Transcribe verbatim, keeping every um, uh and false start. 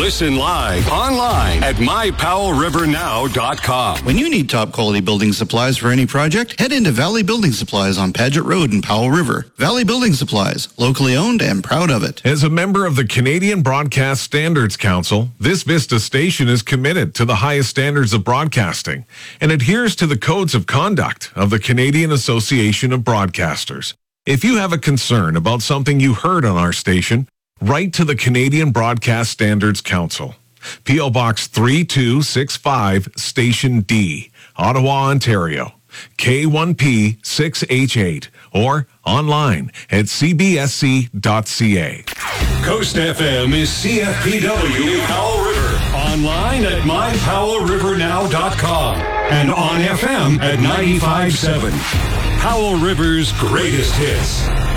Listen live online at my powell river now dot com. When you need top quality building supplies for any project, head into Valley Building Supplies on Paget Road in Powell River. Valley Building Supplies, locally owned and proud of it. As a member of the Canadian Broadcast Standards Council, this Vista station is committed to the highest standards of broadcasting and adheres to the codes of conduct of the Canadian Association of Broadcasters. If you have a concern about something you heard on our station, write to the Canadian Broadcast Standards Council. P O Box three two six five, Station D, Ottawa, Ontario, K one P six H eight, or online at c b s c dot c a. Coast F M is C F P W Powell River. Online at my powell river now dot com and on F M at ninety-five point seven. Powell River's greatest hits.